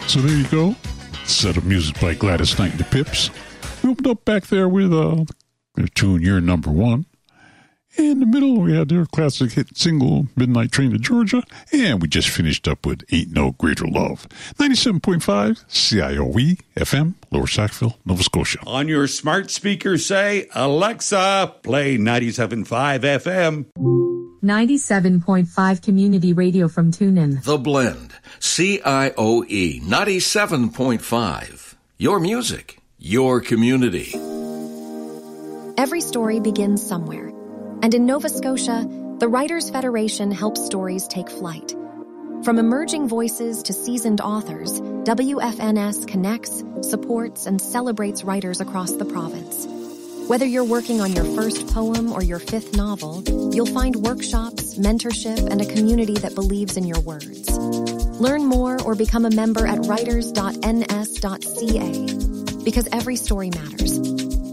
So there you go. Set of music by Gladys Knight and the Pips. We opened up back there with their tune, You're Number One. In the middle, we had their classic hit single, Midnight Train to Georgia. And we just finished up with Ain't No Greater Love. 97.5 CIOE FM, Lower Sackville, Nova Scotia. On your smart speaker, say, Alexa, play 97.5 FM. 97.5 Community Radio from TuneIn. The Blend, CIOE 97.5. Your music, your community. Every story begins somewhere. And in Nova Scotia, the Writers' Federation helps stories take flight. From emerging voices to seasoned authors, WFNS connects, supports, and celebrates writers across the province. Whether you're working on your first poem or your fifth novel, you'll find workshops, mentorship, and a community that believes in your words. Learn more or become a member at writers.ns.ca. Because every story matters.